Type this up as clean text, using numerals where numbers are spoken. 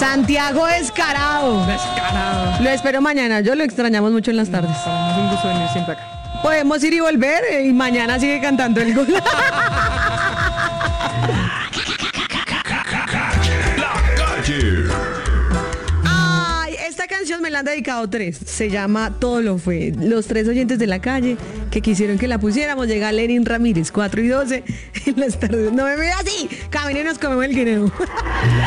Santiago descarado. Descarado. Lo espero mañana. Yo lo extrañamos mucho en las tardes. Es un gusto venir siempre acá. Podemos ir y volver y mañana sigue cantando el gol. Ay, esta canción me la han dedicado 3. Se llama Todo lo fue. Los 3 oyentes de la calle que quisieron que la pusiéramos. Llega Lenin Ramírez, 4 y 12 en las tardes. No me vea así. Caminen y nos comemos el guineo.